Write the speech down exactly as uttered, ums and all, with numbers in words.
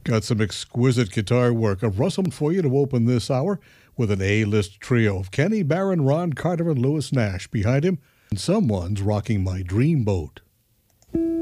Got some exquisite guitar work of Russell for you to open this hour with an A-list trio of Kenny Barron, Ron Carter, and Lewis Nash behind him. And someone's rocking my dreamboat.